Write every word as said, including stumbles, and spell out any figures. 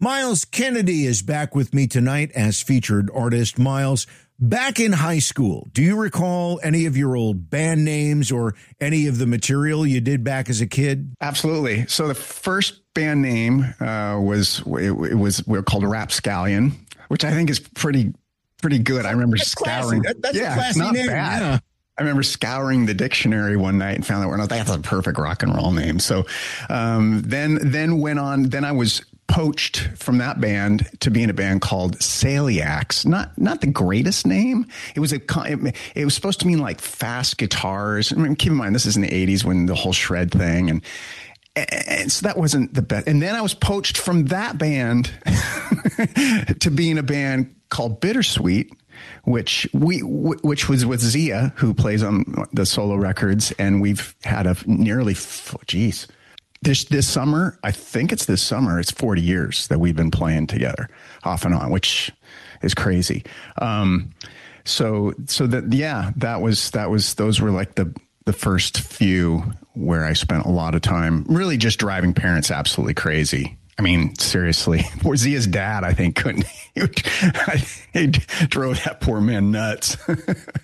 Myles Kennedy is back with me tonight as featured artist. Myles, back in high school, do you recall any of your old band names or any of the material you did back as a kid? Absolutely. So the first band name uh, was, it, it was, we were called Rapscallion, which I think is pretty, pretty good. I remember that's scouring. That, that's yeah, a classy it's not name. bad. Yeah. I remember scouring the dictionary one night and found out, well, that's a perfect rock and roll name. So um, then, then went on, then I was poached from that band to be in a band called Celiacs. Not, not the greatest name. It was a, it, it was supposed to mean like fast guitars. I mean, keep in mind, this is in the eighties when the whole shred thing, and, and so that wasn't the best. And then I was poached from that band to be in a band called Bittersweet, which we, which was with Zia, who plays on the solo records. And we've had a nearly, geez, this, this summer, I think it's this summer, it's forty years that we've been playing together off and on, which is crazy. Um, so, so that, yeah, that was, that was, those were like the, the first few where I spent a lot of time really just driving parents absolutely crazy. I mean, seriously, poor Zia's dad, I think, couldn't, he, he drove that poor man nuts.